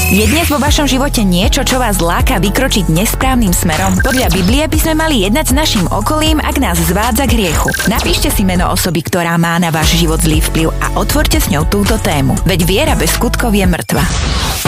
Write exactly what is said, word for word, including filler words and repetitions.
Je dnes vo vašom živote niečo, čo vás láka vykročiť nesprávnym smerom? Podľa Biblie by sme mali jednať s naším okolím, ak nás zvádza k hriechu. Napíšte si meno osoby, ktorá má na váš život zlý vplyv a otvorte s ňou túto tému. Veď viera bez skutkov je mŕtva.